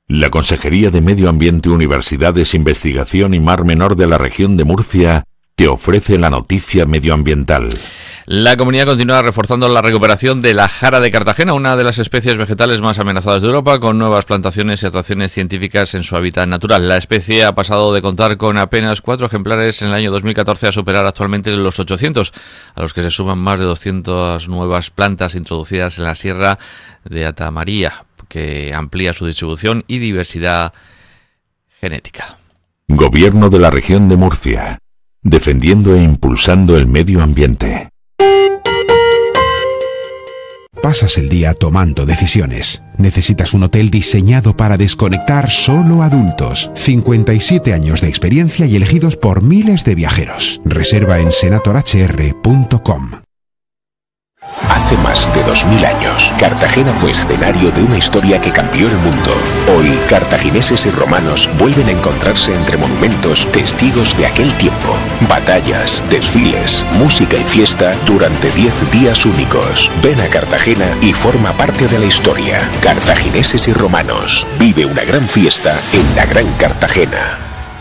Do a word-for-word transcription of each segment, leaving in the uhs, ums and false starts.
La Consejería de Medio Ambiente, Universidades, Investigación y Mar Menor de la región de Murcia te ofrece la noticia medioambiental. La comunidad continúa reforzando la recuperación de la jara de Cartagena, una de las especies vegetales más amenazadas de Europa, con nuevas plantaciones y atracciones científicas en su hábitat natural. La especie ha pasado de contar con apenas cuatro ejemplares en el año dos mil catorce a superar actualmente los ochocientos, a los que se suman más de doscientas nuevas plantas introducidas en la Sierra de Atamaría, que amplía su distribución y diversidad genética. Gobierno de la región de Murcia, defendiendo e impulsando el medio ambiente. Pasas el día tomando decisiones. Necesitas un hotel diseñado para desconectar solo adultos. cincuenta y siete años de experiencia y elegidos por miles de viajeros. Reserva en senator h r punto com. Hace más de dos mil años, Cartagena fue escenario de una historia que cambió el mundo. Hoy, cartagineses y romanos vuelven a encontrarse entre monumentos, testigos de aquel tiempo. Batallas, desfiles, música y fiesta durante diez días únicos. Ven a Cartagena y forma parte de la historia. Cartagineses y romanos. Vive una gran fiesta en la Gran Cartagena.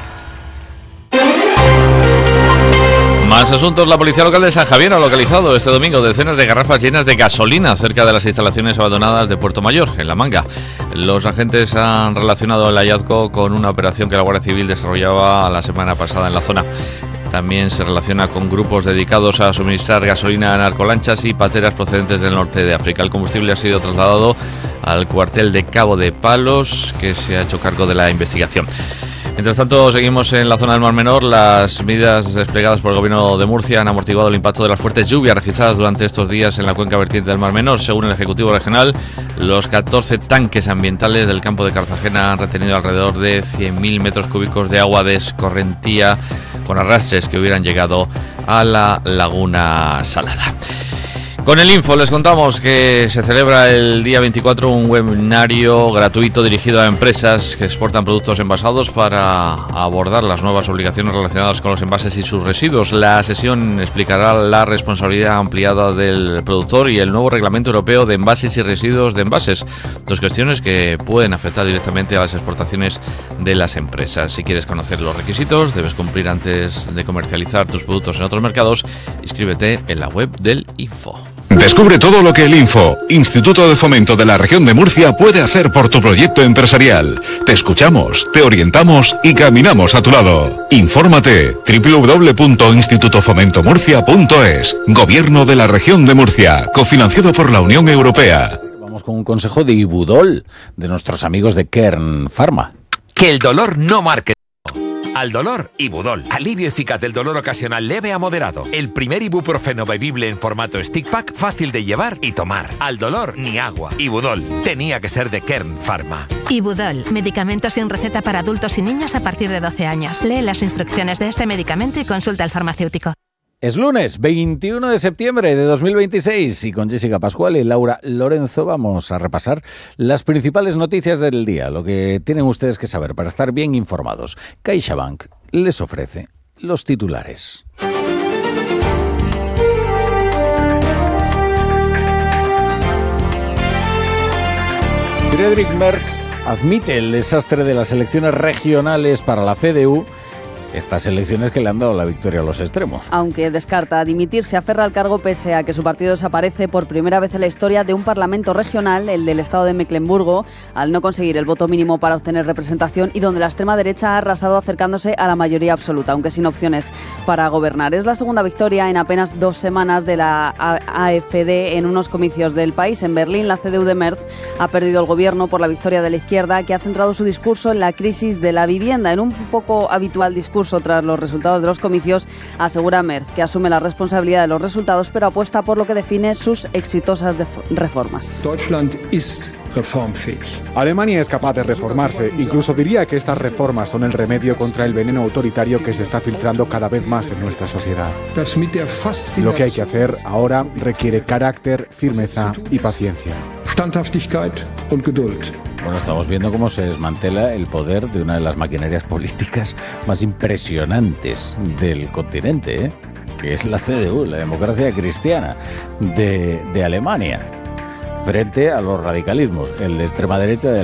Más asuntos. La policía local de San Javier ha localizado este domingo decenas de garrafas llenas de gasolina cerca de las instalaciones abandonadas de Puerto Mayor, en La Manga. Los agentes han relacionado el hallazgo con una operación que la Guardia Civil desarrollaba la semana pasada en la zona. También se relaciona con grupos dedicados a suministrar gasolina a narcolanchas y pateras procedentes del norte de África. El combustible ha sido trasladado al cuartel de Cabo de Palos, que se ha hecho cargo de la investigación. Mientras tanto, seguimos en la zona del Mar Menor. Las medidas desplegadas por el Gobierno de Murcia han amortiguado el impacto de las fuertes lluvias registradas durante estos días en la cuenca vertiente del Mar Menor. Según el Ejecutivo Regional, los catorce tanques ambientales del campo de Cartagena han retenido alrededor de cien mil metros cúbicos de agua de escorrentía con arrastres que hubieran llegado a la laguna salada. Con el Info les contamos que se celebra el día veinticuatro un webinario gratuito dirigido a empresas que exportan productos envasados para abordar las nuevas obligaciones relacionadas con los envases y sus residuos. La sesión explicará la responsabilidad ampliada del productor y el nuevo reglamento europeo de envases y residuos de envases, dos cuestiones que pueden afectar directamente a las exportaciones de las empresas. Si quieres conocer los requisitos, debes cumplir antes de comercializar tus productos en otros mercados. Inscríbete en la web del Info. Descubre todo lo que el Info, Instituto de Fomento de la Región de Murcia, puede hacer por tu proyecto empresarial. Te escuchamos, te orientamos y caminamos a tu lado. Infórmate doble u doble u doble u punto instituto fomento murcia punto es. Gobierno de la Región de Murcia, cofinanciado por la Unión Europea. Vamos con un consejo de Ibudol, de nuestros amigos de Kern Pharma. Que el dolor no marque. Al dolor, Ibudol. Alivio eficaz del dolor ocasional leve a moderado. El primer ibuprofeno bebible en formato stick pack, fácil de llevar y tomar. Al dolor, ni agua. Ibudol. Tenía que ser de Kern Pharma. Ibudol. Medicamento sin receta para adultos y niños a partir de doce años. Lee las instrucciones de este medicamento y consulta al farmacéutico. Es lunes, veintiuno de septiembre de dos mil veintiséis y con Jessica Pascual y Laura Lorenzo vamos a repasar las principales noticias del día, lo que tienen ustedes que saber para estar bien informados. CaixaBank les ofrece los titulares. Friedrich Merz admite el desastre de las elecciones regionales para la C D U. Estas elecciones que le han dado la victoria a los extremos. Aunque descarta dimitir, se aferra al cargo pese a que su partido desaparece por primera vez en la historia de un parlamento regional, el del estado de Mecklemburgo, al no conseguir el voto mínimo para obtener representación y donde la extrema derecha ha arrasado acercándose a la mayoría absoluta, aunque sin opciones para gobernar. Es la segunda victoria en apenas dos semanas de la A F D en unos comicios del país. En Berlín, la C D U de Merz ha perdido el gobierno por la victoria de la izquierda, que ha centrado su discurso en la crisis de la vivienda, en un poco habitual discurso tras los resultados de los comicios. Asegura Merz que asume la responsabilidad de los resultados, pero apuesta por lo que define sus exitosas reformas. Deutschland ist reformfähig. Alemania es capaz de reformarse. Incluso diría que estas reformas son el remedio contra el veneno autoritario que se está filtrando cada vez más en nuestra sociedad. Lo que hay que hacer ahora requiere carácter, firmeza y paciencia. Standhaftigkeit und Geduld. Bueno, estamos viendo cómo se desmantela el poder de una de las maquinarias políticas más impresionantes del continente, ¿eh? Que es la C D U, la democracia cristiana de, de Alemania, frente a los radicalismos, el de extrema derecha de